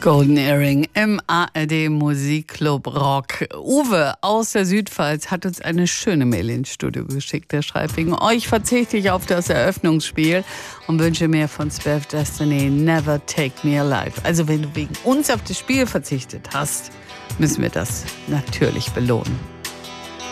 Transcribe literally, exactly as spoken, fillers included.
Golden Earring im A R D Musikclub Rock. Uwe aus der Südpfalz hat uns eine schöne Mail ins Studio geschickt. Er schreibt: Wegen euch verzichte ich auf das Eröffnungsspiel und wünsche mir von Spef Destiny Never Take Me Alive. Also wenn du wegen uns auf das Spiel verzichtet hast, müssen wir das natürlich belohnen.